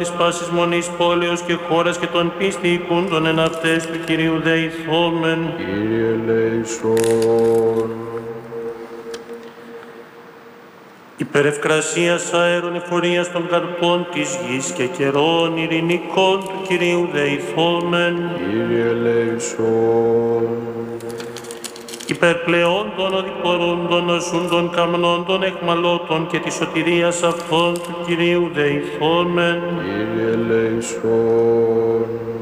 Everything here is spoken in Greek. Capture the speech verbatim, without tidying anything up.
της πάσης μονής πόλεως και χώρας και των πίστη οικούντων εν αυτές του Κυρίου δεηθόμεν. Κύριε ελέησον. Υπερευκρασίας αέρων εφορίας των καρπών της γης και καιρών ειρηνικών του Κυρίου δεηθόμεν. Κύριε ελέησον. Υπερπλεόντων οδηπορούντων οσούντων καμνόντων εχμαλώτων και της σωτηρίας αυτών του Κυρίου δεηθόμεν. Κύριε ελέησον.